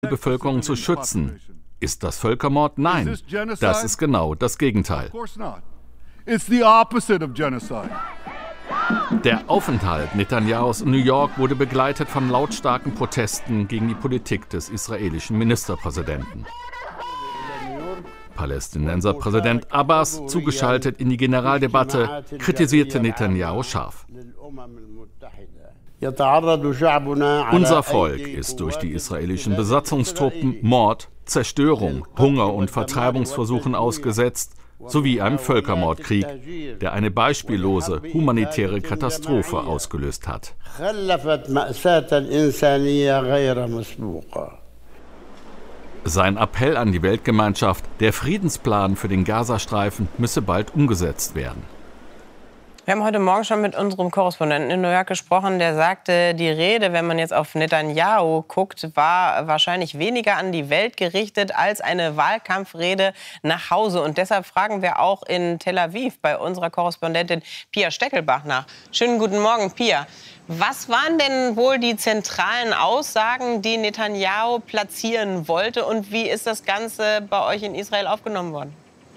die Bevölkerung zu schützen. Ist das Völkermord? Nein, das ist genau das Gegenteil. Der Aufenthalt Netanyahus in New York wurde begleitet von lautstarken Protesten gegen die Politik des israelischen Ministerpräsidenten. Palästinenser Präsident Abbas, zugeschaltet in die Generaldebatte, kritisierte Netanyahu scharf. Unser Volk ist durch die israelischen Besatzungstruppen Mord, Zerstörung, Hunger und Vertreibungsversuchen ausgesetzt, sowie einem Völkermordkrieg, der eine beispiellose humanitäre Katastrophe ausgelöst hat. Sein Appell an die Weltgemeinschaft, der Friedensplan für den Gazastreifen müsse bald umgesetzt werden. Wir haben heute Morgen schon mit unserem Korrespondenten in New York gesprochen, der sagte, die Rede, wenn man jetzt auf Netanyahu guckt, war wahrscheinlich weniger an die Welt gerichtet als eine Wahlkampfrede nach Hause. Und deshalb fragen wir auch in Tel Aviv bei unserer Korrespondentin Pia Steckelbach nach. Schönen guten Morgen, Pia. Was waren denn wohl die zentralen Aussagen, die Netanyahu platzieren wollte? Und wie ist das Ganze bei euch in Israel aufgenommen worden?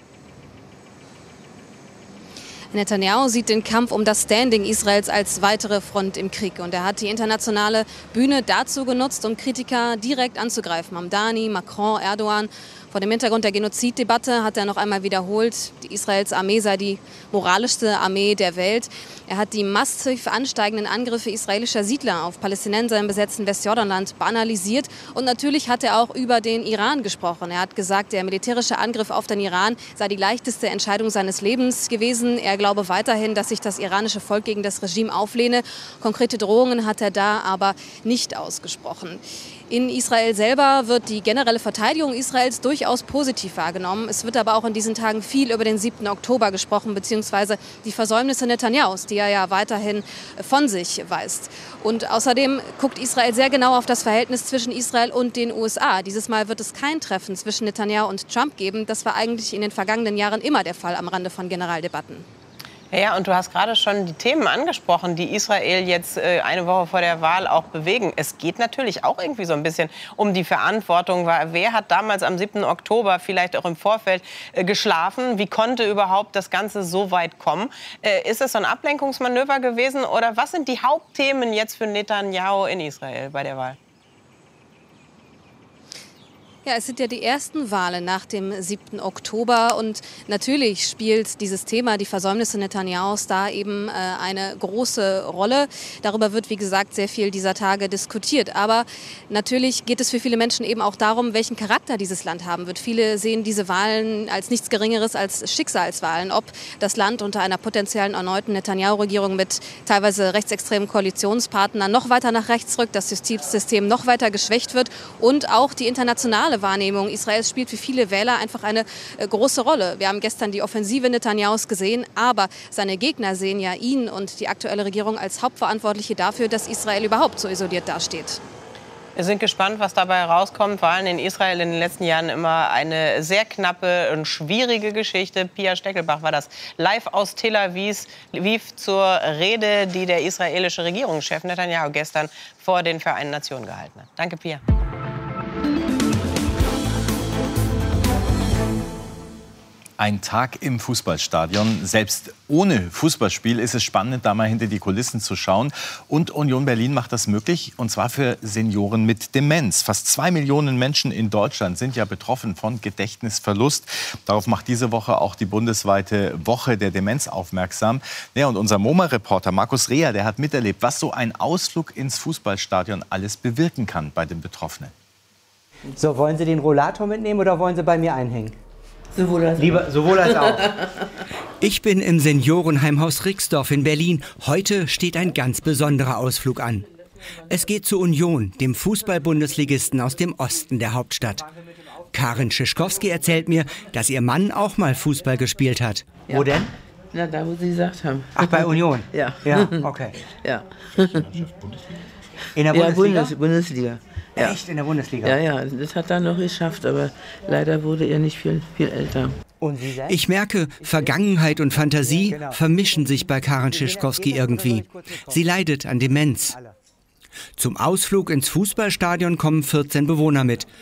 Netanyahu sieht den Kampf um das Standing Israels als weitere Front im Krieg. Und er hat die internationale Bühne dazu genutzt, um Kritiker direkt anzugreifen. Mamdani, Macron, Erdogan. Vor dem Hintergrund der Genoziddebatte hat er noch einmal wiederholt, die Israels Armee sei die moralischste Armee der Welt. Er hat die massiv ansteigenden Angriffe israelischer Siedler auf Palästinenser im besetzten Westjordanland banalisiert. Und natürlich hat er auch über den Iran gesprochen. Er hat gesagt, der militärische Angriff auf den Iran sei die leichteste Entscheidung seines Lebens gewesen. Er glaube weiterhin, dass sich das iranische Volk gegen das Regime auflehne. Konkrete Drohungen hat er da aber nicht ausgesprochen. In Israel selber wird die generelle Verteidigung Israels durchaus positiv wahrgenommen. Es wird aber auch in diesen Tagen viel über den 7. Oktober gesprochen, beziehungsweise die Versäumnisse Netanyahus, die er ja weiterhin von sich weist. Und außerdem guckt Israel sehr genau auf das Verhältnis zwischen Israel und den USA. Dieses Mal wird es kein Treffen zwischen Netanyahu und Trump geben. Das war eigentlich in den vergangenen Jahren immer der Fall am Rande von Generaldebatten. Ja, und du hast gerade schon die Themen angesprochen, die Israel jetzt eine Woche vor der Wahl auch bewegen. Es geht natürlich auch irgendwie so ein bisschen um die Verantwortung. Wer hat damals am 7. Oktober vielleicht auch im Vorfeld geschlafen? Wie konnte überhaupt das Ganze so weit kommen? Ist es so ein Ablenkungsmanöver gewesen? Oder was sind die Hauptthemen jetzt für Netanyahu in Israel bei der Wahl? Ja, es sind ja die ersten Wahlen nach dem 7. Oktober und natürlich spielt dieses Thema, die Versäumnisse Netanyahus, da eben eine große Rolle. Darüber wird, wie gesagt, sehr viel dieser Tage diskutiert. Aber natürlich geht es für viele Menschen eben auch darum, welchen Charakter dieses Land haben wird. Viele sehen diese Wahlen als nichts Geringeres als Schicksalswahlen. Ob das Land unter einer potenziellen erneuten Netanyahu-Regierung mit teilweise rechtsextremen Koalitionspartnern noch weiter nach rechts rückt, das Justizsystem noch weiter geschwächt wird und auch die internationale Wahrnehmung Israels spielt für viele Wähler einfach eine große Rolle. Wir haben gestern die Offensive Netanyahus gesehen, aber seine Gegner sehen ja ihn und die aktuelle Regierung als Hauptverantwortliche dafür, dass Israel überhaupt so isoliert dasteht. Wir sind gespannt, was dabei herauskommt. Wahlen in Israel in den letzten Jahren immer eine sehr knappe und schwierige Geschichte. Pia Steckelbach war das live aus Tel Aviv zur Rede, die der israelische Regierungschef Netanyahu gestern vor den Vereinten Nationen gehalten hat. Danke, Pia. Ein Tag im Fußballstadion. Selbst ohne Fußballspiel ist es spannend, da mal hinter die Kulissen zu schauen. Und Union Berlin macht das möglich, und zwar für Senioren mit Demenz. Fast 2 Millionen Menschen in Deutschland sind ja betroffen von Gedächtnisverlust. Darauf macht diese Woche auch die bundesweite Woche der Demenz aufmerksam. Ja, und unser MoMA-Reporter Markus Reher, der hat miterlebt, was so ein Ausflug ins Fußballstadion alles bewirken kann bei den Betroffenen. So, wollen Sie den Rollator mitnehmen oder wollen Sie bei mir einhängen? Sowohl als auch. Ich bin im Seniorenheimhaus Rixdorf in Berlin. Heute steht ein ganz besonderer Ausflug an. Es geht zur Union, dem Fußball-Bundesligisten aus dem Osten der Hauptstadt. Karin Schischkowski erzählt mir, dass ihr Mann auch mal Fußball gespielt hat. Ja. Wo denn? Na, da, wo Sie gesagt haben. Ach, bei Union? Ja. Ja, okay. Ja. In der Bundesliga? Bundesliga. Ja. Echt, in der Bundesliga? Ja, ja, das hat er noch geschafft, aber leider wurde er nicht viel älter. Und Sie selbst? Ich merke, Vergangenheit und Fantasie vermischen sich bei Karin Schischkowski irgendwie. Sie leidet an Demenz. Zum Ausflug ins Fußballstadion kommen 14 Bewohner mit.